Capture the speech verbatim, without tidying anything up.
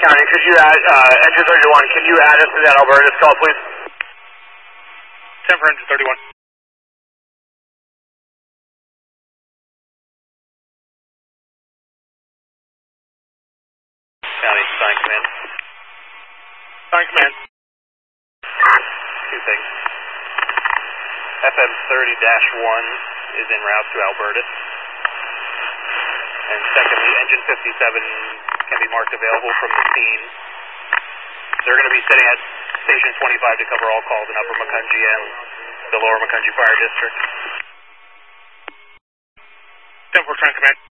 County, could you add, uh, Engine thirty-one, can you add us to that Albertus call, please? ten for Engine thirty-one. County, Stein Command. Stein Command. Two things. F M thirty dash one is en route to Albertus. And secondly, Engine fifty-seven can be marked available from the scene. They're going to be sitting at Station twenty-five to cover all calls in Upper Macungie and the Lower Macungie Fire District. ten for Stein Command.